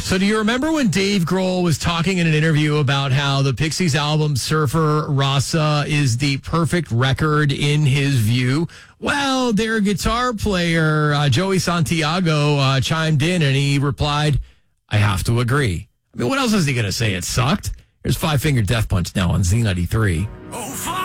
So do you remember when Dave Grohl was talking in an interview about how the Pixies album Surfer Rasa is the perfect record in his view? Well, their guitar player, Joey Santiago, chimed in and he replied, I have to agree. I mean, what else is he going to say? It sucked. Here's Five Finger Death Punch now on Z93. Oh,